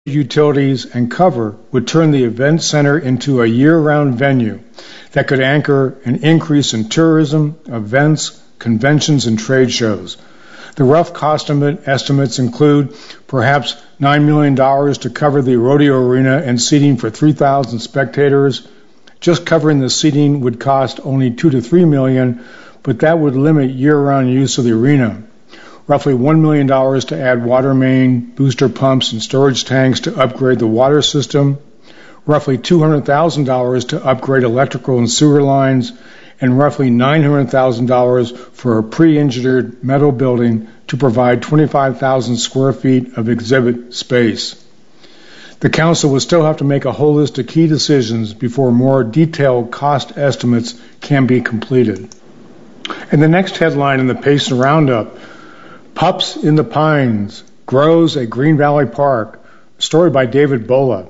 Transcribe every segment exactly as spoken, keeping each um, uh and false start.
utilities, and cover would turn the event center into a year-round venue that could anchor an increase in tourism, events, conventions, and trade shows. The rough cost estimates include perhaps nine million dollars to cover the rodeo arena and seating for three thousand spectators. Just covering the seating would cost only two to three million dollars, but that would limit year-round use of the arena. Roughly one million dollars to add water main, booster pumps, and storage tanks to upgrade the water system, roughly two hundred thousand dollars to upgrade electrical and sewer lines, and roughly nine hundred thousand dollars for a pre-engineered metal building to provide twenty-five thousand square feet of exhibit space. The Council will still have to make a whole list of key decisions before more detailed cost estimates can be completed. And the next headline in the Payson Roundup, Pups in the Pines, Grows at Green Valley Park, a story by David Bola.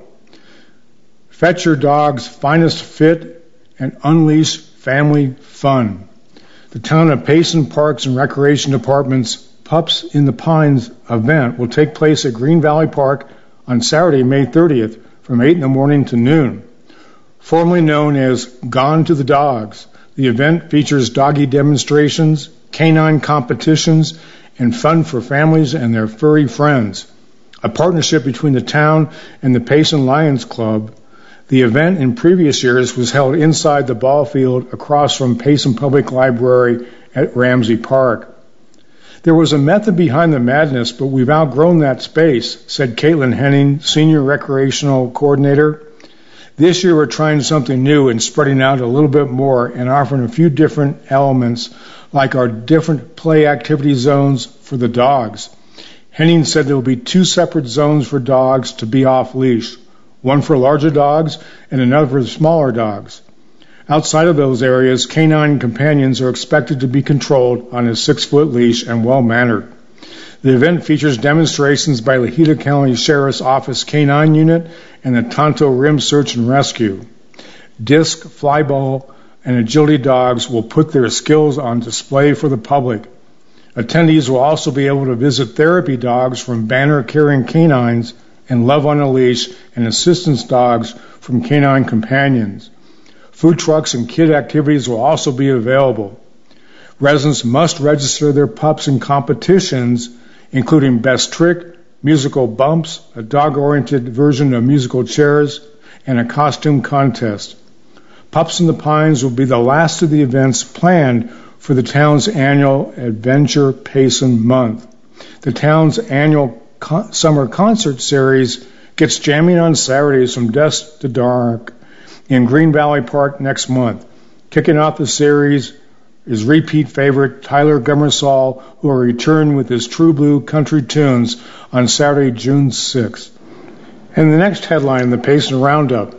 Fetch your dog's finest fit and unleash family fun. The Town of Payson Parks and Recreation Department's Pups in the Pines event will take place at Green Valley Park on Saturday, May thirtieth, from eight in the morning to noon. Formerly known as Gone to the Dogs, the event features doggy demonstrations, canine competitions, and fun for families and their furry friends. A partnership between the town and the Payson Lions Club, the event in previous years was held inside the ball field across from Payson Public Library at Ramsey Park. There was a method behind the madness, but we've outgrown that space, said Caitlin Henning, Senior Recreational Coordinator. This year we're trying something new and spreading out a little bit more and offering a few different elements like our different play activity zones for the dogs. Henning said there will be two separate zones for dogs to be off leash, one for larger dogs and another for smaller dogs. Outside of those areas, canine companions are expected to be controlled on a six-foot leash and well-mannered. The event features demonstrations by Lahita County Sheriff's Office Canine Unit and the Tonto Rim Search and Rescue. Disc, flyball, and agility dogs will put their skills on display for the public. Attendees will also be able to visit therapy dogs from banner-carrying canines and Love on a Leash and assistance dogs from Canine Companions. Food trucks and kid activities will also be available. Residents must register their pups in competitions, including Best Trick, musical bumps, a dog-oriented version of musical chairs, and a costume contest. Pups in the Pines will be the last of the events planned for the town's annual Adventure Payson Month. The town's annual con- summer concert series gets jamming on Saturdays from dusk to dark in Green Valley Park next month. Kicking off the series is repeat favorite Tyler Gummersall, who will return with his True Blue country tunes on Saturday, June sixth. And the next headline in the Payson Roundup,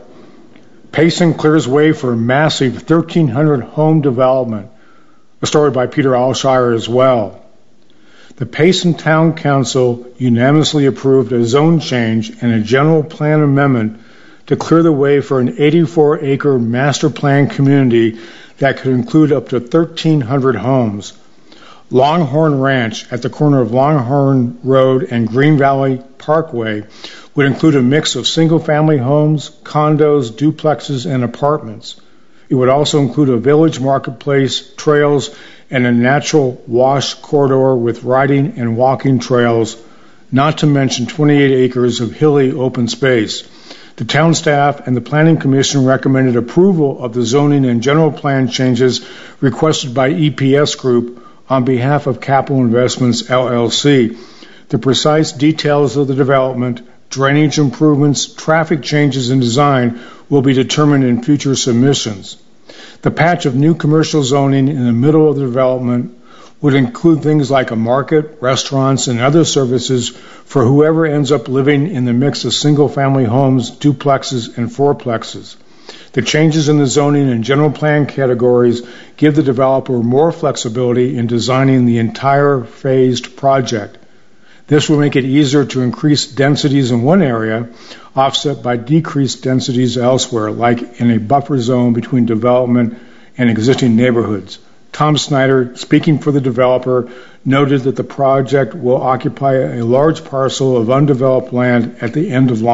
Payson clears way for massive thirteen hundred home development, a story by Peter Alshire as well. The Payson Town Council unanimously approved a zone change and a general plan amendment to clear the way for an eighty-four acre master plan community that could include up to thirteen hundred homes. Longhorn Ranch at the corner of Longhorn Road and Green Valley Parkway would include a mix of single-family homes, condos, duplexes, and apartments. It would also include a village marketplace, trails, and a natural wash corridor with riding and walking trails, not to mention twenty-eight acres of hilly open space. The town staff and the Planning Commission recommended approval of the zoning and general plan changes requested by E P S Group on behalf of Capital Investments, L L C. The precise details of the development, drainage improvements, traffic changes, and design will be determined in future submissions. The patch of new commercial zoning in the middle of the development would include things like a market, restaurants, and other services for whoever ends up living in the mix of single-family homes, duplexes, and fourplexes. The changes in the zoning and general plan categories give the developer more flexibility in designing the entire phased project. This will make it easier to increase densities in one area, offset by decreased densities elsewhere, like in a buffer zone between development and existing neighborhoods. Tom Snyder, speaking for the developer, noted that the project will occupy a large parcel of undeveloped land at the end of